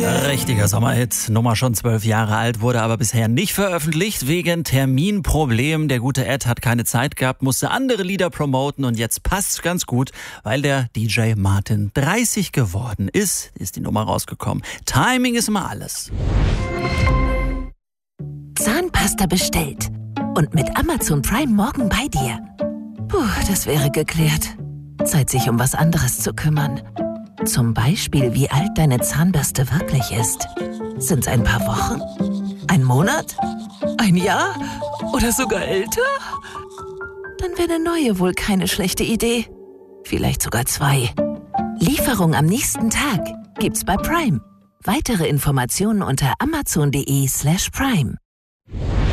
Richtiger Sommerhit, Nummer schon 12 Jahre alt, wurde aber bisher nicht veröffentlicht, wegen Terminproblemen. Der gute Ed hat keine Zeit gehabt, musste andere Lieder promoten und jetzt passt's ganz gut, weil der DJ Martin 30 geworden ist die Nummer rausgekommen. Timing ist immer alles. Zahnpasta bestellt und mit Amazon Prime morgen bei dir. Puh, das wäre geklärt. Zeit, sich um was anderes zu kümmern. Zum Beispiel, wie alt deine Zahnbürste wirklich ist. Sind's ein paar Wochen? Ein Monat? Ein Jahr? Oder sogar älter? Dann wäre eine neue wohl keine schlechte Idee. Vielleicht sogar 2. Lieferung am nächsten Tag gibt's bei Prime. Weitere Informationen unter amazon.de/Prime.